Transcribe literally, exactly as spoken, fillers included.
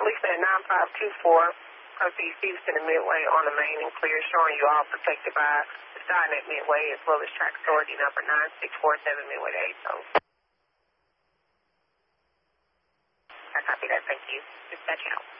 Police at nine five two four, Northeast Houston and Midway on the main and clear, showing you all protected by the sign at Midway as well as track authority number nine six four seven Midway to eight zone. I copy that, thank you. Dispatch out.